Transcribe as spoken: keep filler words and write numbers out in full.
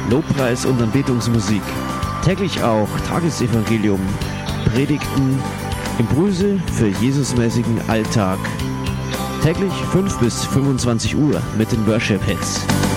Lobpreis und Anbetungsmusik. Täglich auch Tagesevangelium, Predigten, Impulse für Jesusmäßigen Alltag. Täglich fünf bis fünfundzwanzig Uhr mit den Worship Hits.